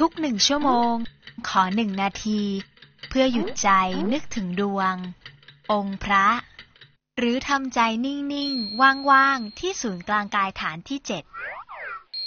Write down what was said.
ทุก1 ชั่วโมงขอ1 นาทีเพื่อหยุดใจนึกถึงดวงองค์พระหรือทำใจนิ่งๆว่างๆที่ศูนย์กลางกายฐานที่7